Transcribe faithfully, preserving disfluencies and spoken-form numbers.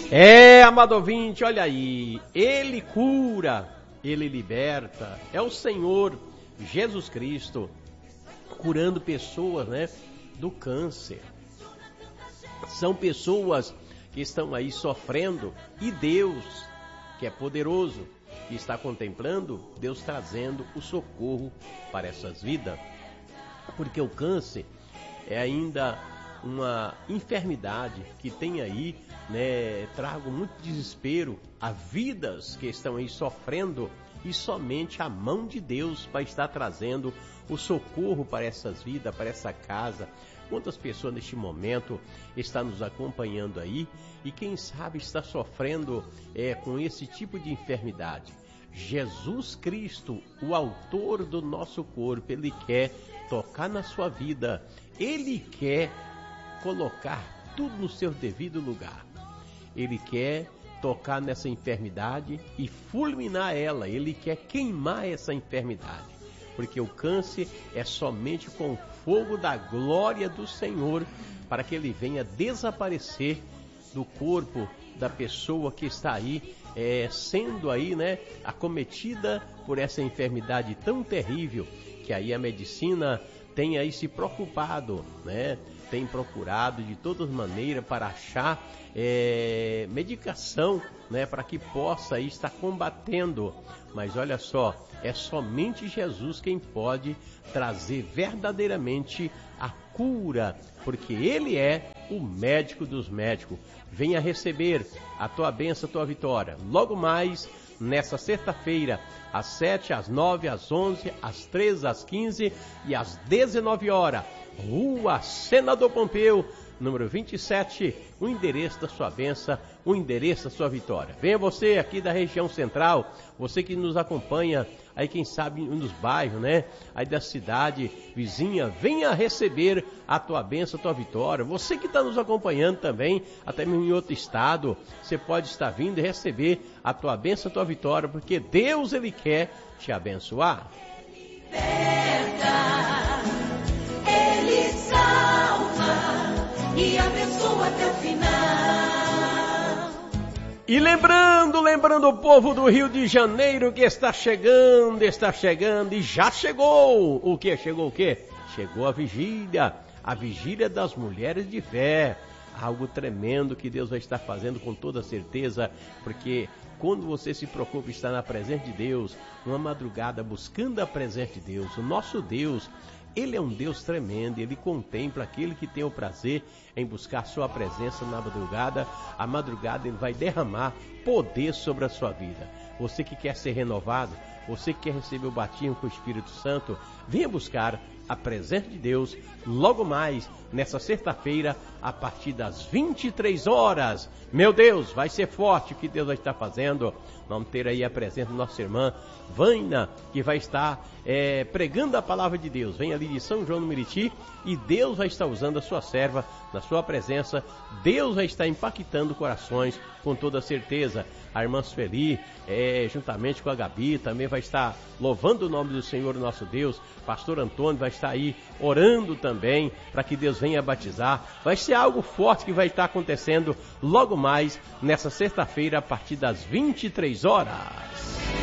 É, amado ouvinte, olha aí, Ele cura, Ele liberta, é o Senhor Jesus Cristo curando pessoas, né, do câncer. São pessoas que estão aí sofrendo e Deus, que é poderoso, que está contemplando, Deus trazendo o socorro para essas vidas. Porque o câncer é ainda uma enfermidade que tem aí, né, trago muito desespero a vidas que estão aí sofrendo e somente a mão de Deus vai estar trazendo o socorro para essas vidas, para essa casa. Quantas pessoas neste momento estão nos acompanhando aí e quem sabe está sofrendo é, com esse tipo de enfermidade. Jesus Cristo, o autor do nosso corpo, Ele quer tocar na sua vida, Ele quer colocar tudo no seu devido lugar. Ele quer tocar nessa enfermidade e fulminar ela, Ele quer queimar essa enfermidade. Porque o câncer é somente com o fogo da glória do Senhor para que ele venha desaparecer do corpo da pessoa que está aí, é, sendo aí, né, acometida por essa enfermidade tão terrível, que aí a medicina tem aí se preocupado, né, tem procurado de todas maneiras para achar é, medicação, né, para que possa aí estar combatendo. Mas olha só, é somente Jesus quem pode trazer verdadeiramente a cura, porque Ele é o médico dos médicos. Venha receber a tua bênção, a tua vitória. Logo mais, nessa sexta-feira, às sete, às nove, às onze, às treze, às quinze e às dezenove horas. Rua Senador Pompeu, número vinte e sete, o endereço da sua bênção, o endereço da sua vitória. Venha você aqui da região central, você que nos acompanha aí, quem sabe, nos bairros, né, aí da cidade vizinha, venha receber a tua bênção, a tua vitória. Você que está nos acompanhando também, até mesmo em outro estado, você pode estar vindo e receber a tua bênção, a tua vitória, porque Deus, Ele quer te abençoar. Ele salva e abençoa até o final. E lembrando, lembrando o povo do Rio de Janeiro que está chegando, está chegando e já chegou. O que? Chegou o quê? Chegou a vigília, a vigília das mulheres de fé. Algo tremendo que Deus vai estar fazendo com toda certeza, porque quando você se preocupa em estar na presença de Deus, uma madrugada buscando a presença de Deus, o nosso Deus, Ele é um Deus tremendo, Ele contempla aquele que tem o prazer em buscar sua presença na madrugada. A madrugada Ele vai derramar poder sobre a sua vida. Você que quer ser renovado, você que quer receber o batismo com o Espírito Santo, venha buscar a presença de Deus logo mais nessa sexta-feira a partir das vinte e três horas. Meu Deus, vai ser forte o que Deus vai estar fazendo. Vamos ter aí a presença da nossa irmã Vaina, que vai estar é, pregando a palavra de Deus. Vem ali de São João do Meriti e Deus vai estar usando a sua serva na sua presença. Deus vai estar impactando corações com toda certeza. A irmã Sueli, é, juntamente com a Gabi, também vai estar louvando o nome do Senhor nosso Deus. Pastor Antônio vai estar aí orando também para que Deus venha batizar. Vai ser algo forte que vai estar acontecendo logo mais nessa sexta-feira a partir das vinte e três horas.